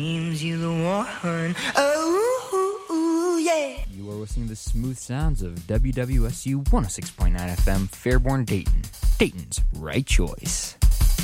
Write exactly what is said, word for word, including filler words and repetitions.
You the one. Oh, yeah. You are listening to the smooth sounds of W W S U one oh six point nine F M, Fairborn, Dayton. Dayton's right choice.